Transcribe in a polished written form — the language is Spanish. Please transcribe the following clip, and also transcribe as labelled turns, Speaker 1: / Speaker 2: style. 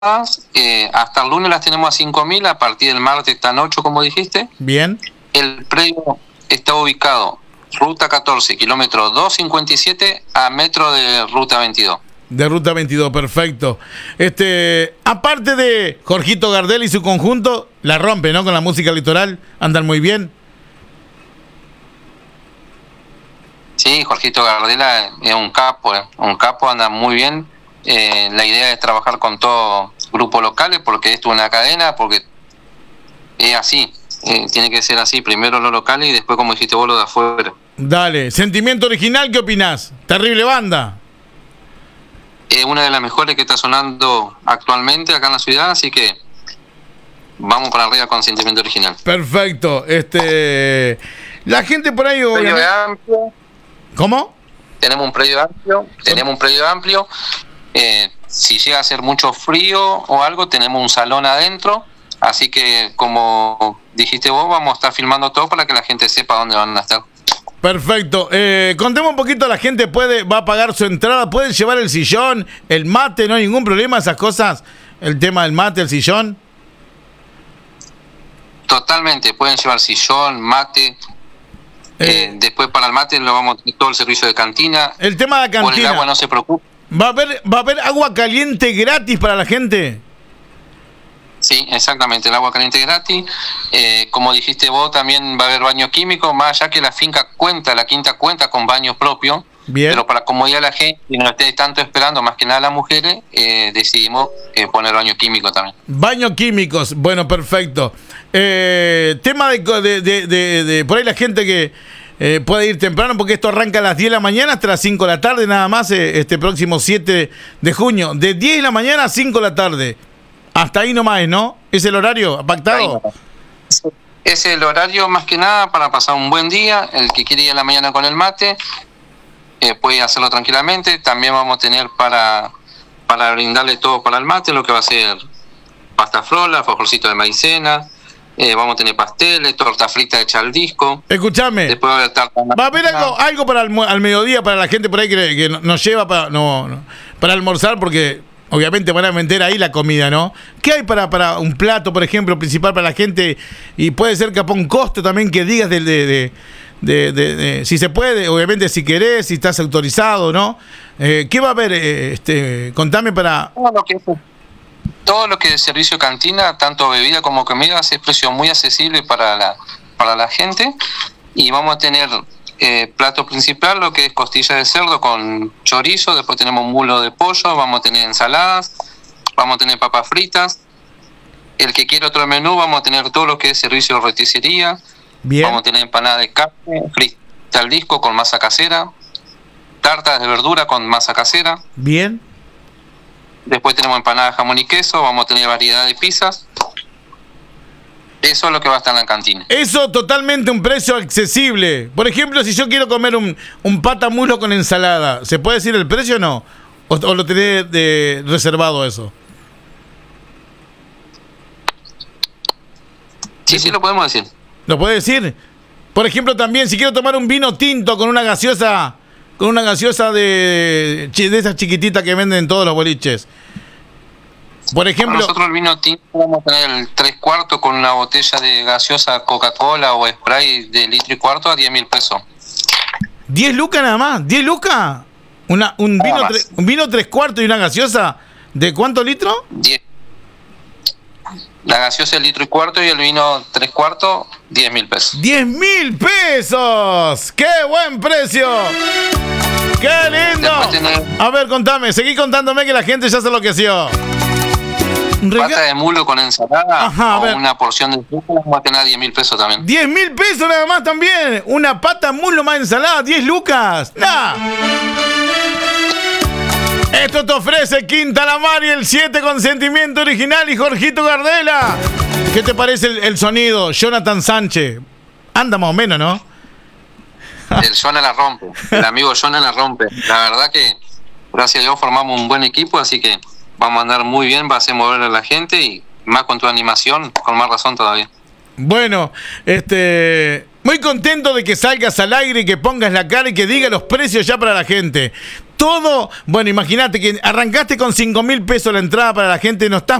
Speaker 1: hasta el lunes las tenemos a 5.000, a partir del martes están 8, como dijiste.
Speaker 2: Bien.
Speaker 1: El predio está ubicado ruta 14, kilómetro 257, a metro de ruta 22.
Speaker 2: De ruta 22, perfecto. Aparte de Jorgito Gardel y su conjunto, la rompe, ¿no? Con la música litoral, andan muy bien.
Speaker 1: Sí, Jorgito Gardela es un capo, anda muy bien. La idea es trabajar con todos grupos locales, porque esto es una cadena, porque es así, tiene que ser así, primero los locales y después, como dijiste vos, lo de afuera.
Speaker 2: Dale, Sentimiento Original, ¿qué opinás? Terrible banda.
Speaker 1: Es una de las mejores que está sonando actualmente acá en la ciudad, así que vamos para arriba con Sentimiento Original.
Speaker 2: Perfecto. La gente por ahí...
Speaker 1: Amplio.
Speaker 2: ¿Cómo?
Speaker 1: Tenemos un predio amplio. Si llega a ser mucho frío o algo, tenemos un salón adentro. Así que, como dijiste vos, vamos a estar filmando todo para que la gente sepa dónde van a estar.
Speaker 2: Perfecto. Contemos un poquito, la gente va a pagar su entrada, pueden llevar el sillón, el mate, no hay ningún problema, esas cosas, el tema del mate, el sillón.
Speaker 1: Totalmente, pueden llevar sillón, mate. Después para el mate lo vamos a tener todo el servicio de cantina.
Speaker 2: El tema de la cantina.
Speaker 1: Por el agua no se preocupe.
Speaker 2: ¿Va a haber agua caliente gratis para la gente?
Speaker 1: Sí, exactamente, el agua caliente gratis. Como dijiste vos, también va a haber baño químico, más allá que la quinta cuenta con baño propio.
Speaker 2: Bien.
Speaker 1: Pero para comodidad de la gente, y no esté tanto esperando, más que nada las mujeres, decidimos poner baño químico también.
Speaker 2: Baño químicos, bueno, perfecto. Tema de por ahí la gente que puede ir temprano, porque esto arranca a las 10 de la mañana hasta las 5 de la tarde, nada más, este próximo 7 de junio. De 10 de la mañana a 5 de la tarde. Hasta ahí nomás, ¿no? ¿Es el horario pactado?
Speaker 1: Es el horario más que nada para pasar un buen día. El que quiere ir a la mañana con el mate, puede hacerlo tranquilamente. También vamos a tener para brindarle todo para el mate, lo que va a ser pasta frola, fajorcito de maicena. Vamos a tener pasteles, torta frita hecha al disco.
Speaker 2: Escuchame,
Speaker 1: después
Speaker 2: va a haber algo para al mediodía para la gente por ahí que nos lleva para almorzar, porque obviamente van a vender ahí la comida, ¿no? ¿Qué hay para un plato, por ejemplo, principal para la gente? Y puede ser capaz un costo también que digas de si se puede, obviamente si querés, si estás autorizado, ¿no? ¿Qué va a haber? Contame para...
Speaker 1: Todo lo que es servicio cantina, tanto bebida como comida, es precio muy accesible para la gente. Y vamos a tener plato principal, lo que es costilla de cerdo con chorizo. Después tenemos mulo de pollo, vamos a tener ensaladas, vamos a tener papas fritas. El que quiera otro menú, vamos a tener todo lo que es servicio de roticería.
Speaker 2: Bien.
Speaker 1: Vamos a tener empanada de carne, frita al disco con masa casera, tartas de verdura con masa casera.
Speaker 2: Bien.
Speaker 1: Después tenemos empanada de jamón y queso, vamos a tener variedad de pizzas. Eso es lo que va a estar en la cantina.
Speaker 2: Eso totalmente un precio accesible. Por ejemplo, si yo quiero comer un patamulo con ensalada, ¿se puede decir el precio o no? ¿O lo tenés reservado eso?
Speaker 1: Sí, lo podemos decir.
Speaker 2: ¿Lo puede decir? Por ejemplo, también, si quiero tomar un vino tinto con una gaseosa de esas chiquititas que venden en todos los boliches. Por ejemplo...
Speaker 1: Nosotros el vino tinto vamos a tener el 3/4 con una botella de gaseosa Coca-Cola o Sprite de 1,5 litros a 10.000 pesos.
Speaker 2: ¿10 lucas nada más? ¿10 lucas? Un vino 3/4 y una gaseosa ¿de cuántos litros?
Speaker 1: 10. La gaseosa es 1,5 litros y el vino 3/4, 10.000 pesos.
Speaker 2: ¡10.000 pesos! ¡Qué buen precio! ¡Qué lindo! A ver, contame, seguí contándome que la gente ya se enloqueció.
Speaker 1: Pata de mulo con ensalada.
Speaker 2: Ajá,
Speaker 1: o una porción de fruta, vamos a tener 10.000 pesos también.
Speaker 2: 10.000 pesos nada más también. Una pata de mulo más ensalada, 10 lucas. ¡Nah! Esto te ofrece Quinta La Mar y el 7 con Sentimiento Original y Jorgito Gardela. ¿Qué te parece el sonido? Jonathan Sánchez. Anda más o menos, ¿no?
Speaker 1: El Jonah la rompe. El amigo Jonah la rompe. La verdad que, gracias a Dios, formamos un buen equipo, así que vamos a andar muy bien, va a hacer mover a la gente y más con tu animación, con más razón todavía.
Speaker 2: Bueno, muy contento de que salgas al aire y que pongas la cara y que digas los precios ya para la gente. todo, bueno, imagínate que arrancaste con 5.000 pesos la entrada para la gente, no estás